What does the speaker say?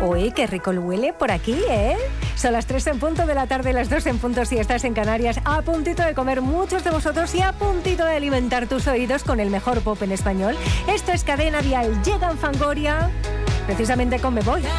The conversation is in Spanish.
Uy, qué rico huele por aquí, ¿eh? Son las 3 en punto de la tarde, las 2 en punto si estás en Canarias, a puntito de comer muchos de vosotros y a puntito de alimentar tus oídos con el mejor pop en español. Esto es Cadena Dial. Llega en Fangoria, precisamente con Me Voy.